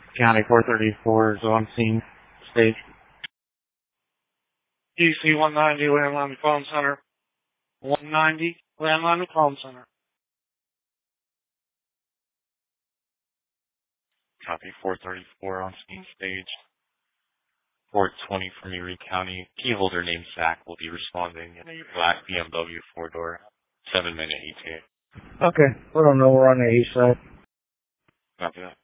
County 434 is on scene, stage. DC 190, landline to phone center. 190, landline to phone center. Copy 434 on scene, stage. 420 from Erie County. Key holder named Zach will be responding in a black BMW 4-door. 7-minute ETA. Okay, we don't know. We're on the east side. Copy that.